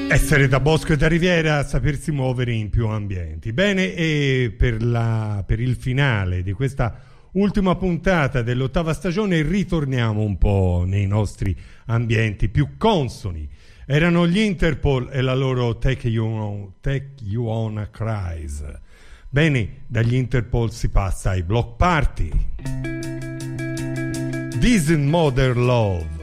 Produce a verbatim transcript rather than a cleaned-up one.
Essere da bosco e da riviera, sapersi muovere in più ambienti. Bene, e per, la, per il finale di questa ultima puntata dell'ottava stagione ritorniamo un po' nei nostri ambienti più consoni. Erano gli Interpol e la loro Take You On, Take You On a Cruise. Bene, dagli Interpol si passa ai Block Party. This is Modern Love.